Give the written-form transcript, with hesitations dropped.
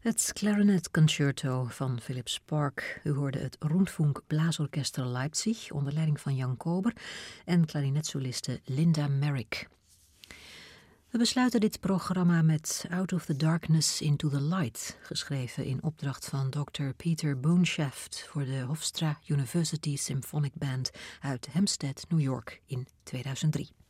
Het Clarinet Concerto van Philip Sparke. U hoorde het Rundfunk Blaasorchester Leipzig onder leiding van Jan Kober en klarinetsoliste Linda Merrick. We besluiten dit programma met Out of the Darkness into the Light, geschreven in opdracht van Dr. Peter Boonshaft voor de Hofstra University Symphonic Band uit Hempstead, New York in 2003.